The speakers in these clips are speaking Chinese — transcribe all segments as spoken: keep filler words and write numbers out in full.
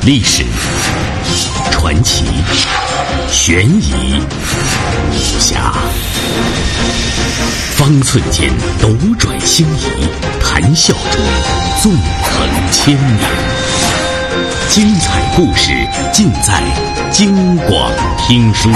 历史、传奇、悬疑、武侠，方寸间斗转星移，谈笑中纵横千年。精彩故事尽在京广听书。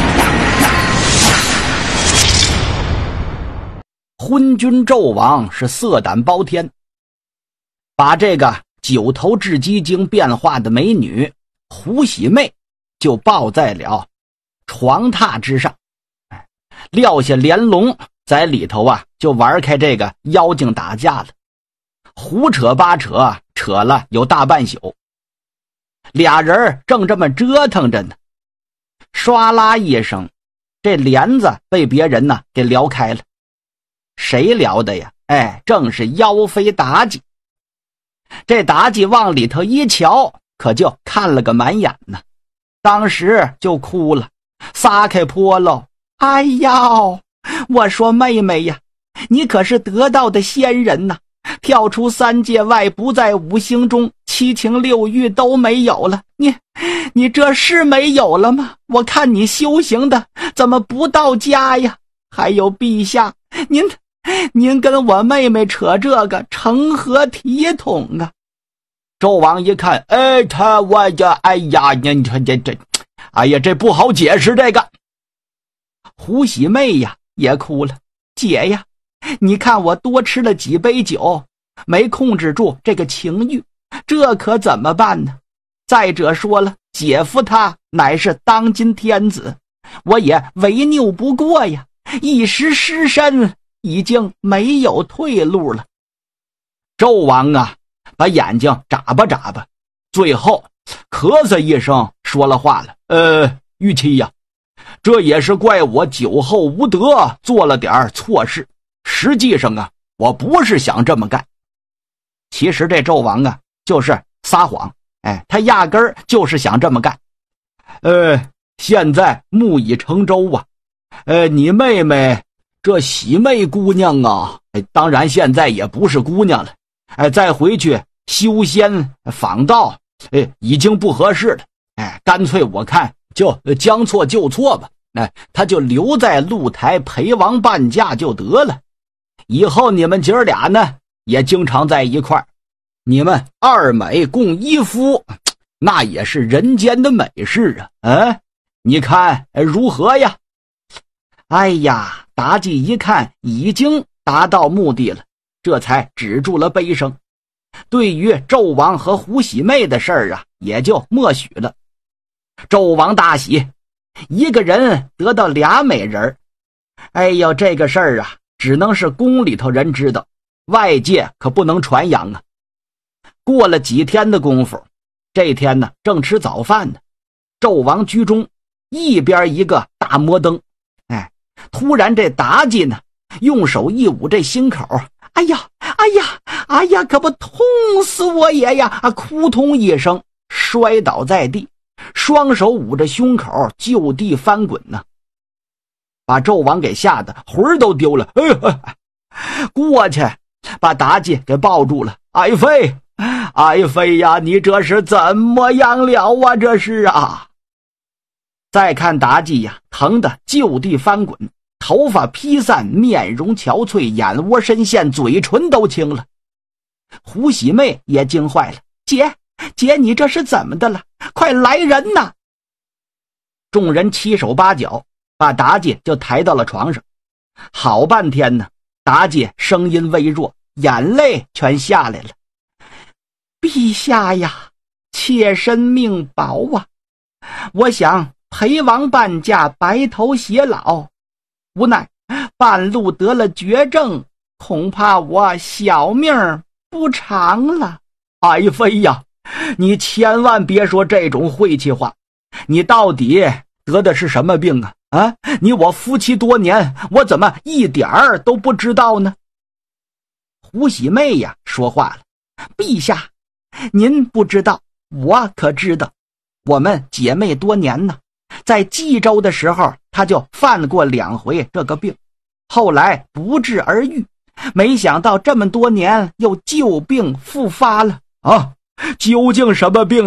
昏君纣王是色胆包天，把这个九头雉鸡精变化的美女胡喜妹就抱在了床榻之上，撂下帘笼，在里头啊就玩开这个妖精打架了，胡扯八扯，扯了有大半宿。俩人正这么折腾着呢，唰啦一声，这帘子被别人呢给撩开了。谁撩的呀？哎，正是妖妃妲己。这妲己往里头一瞧，可就看了个满眼呢，当时就哭了，撒开泼喽。哎呀，我说妹妹呀，你可是得道的仙人呐，跳出三界外，不在五行中，七情六欲都没有了，你你这是没有了吗？我看你修行的怎么不到家呀？还有陛下，您您跟我妹妹扯这个成何体统啊？纣王一看，哎，他我这哎呀，你这这这哎呀，这不好解释这个。胡喜妹呀也哭了，姐呀，你看我多吃了几杯酒，没控制住这个情欲，这可怎么办呢？再者说了，姐夫他乃是当今天子，我也违拗不过呀，一时失身，已经没有退路了。纣王啊，把眼睛眨巴眨巴，最后咳嗽一声说了话了，呃，玉妻呀，这也是怪我酒后无德，做了点错事。实际上啊，我不是想这么干。其实这纣王啊，就是撒谎，哎，他压根儿就是想这么干。呃，现在木已成舟啊，呃，你妹妹这喜妹姑娘啊，哎，当然现在也不是姑娘了，哎，再回去修仙访道，哎，已经不合适了，哎，干脆我看就将错就错吧，哎，他就留在露台陪王伴驾就得了。以后你们姐儿俩呢，也经常在一块儿，你们二美共一夫，那也是人间的美事啊！嗯，你看如何呀？哎呀，妲己一看已经达到目的了，这才止住了悲声。对于纣王和胡喜妹的事儿啊，也就默许了。纣王大喜，一个人得到俩美人。哎呦，这个事儿啊，只能是宫里头人知道，外界可不能传扬啊。过了几天的功夫，这天呢正吃早饭呢，纣王居中，一边一个大摩灯，哎，突然这妲己呢用手一捂这心口，哎呀哎呀哎呀，可不痛死我也呀！啊，扑通一声摔倒在地，双手捂着胸口就地翻滚呢，把纣王给吓得魂儿都丢了。哎哎，过去把妲己给抱住了。爱妃，爱妃呀，你这是怎么样了啊？这是啊！再看妲己呀，疼得就地翻滚，头发披散，面容憔悴，眼窝深陷，嘴唇都青了。胡喜妹也惊坏了，姐姐，你这是怎么的了？快来人呐！众人七手八脚把妲己就抬到了床上，好半天呢，妲己声音微弱，眼泪全下来了。陛下呀，妾身命薄啊，我想陪王伴驾白头偕老，无奈半路得了绝症，恐怕我小命不长了。爱妃呀，你千万别说这种晦气话，你到底得的是什么病啊？啊，你我夫妻多年，我怎么一点儿都不知道呢？胡喜妹呀说话了，陛下，您不知道，我可知道。我们姐妹多年呢，在冀州的时候，她就犯过两回这个病，后来不治而愈，没想到这么多年又旧病复发了啊！究竟什么病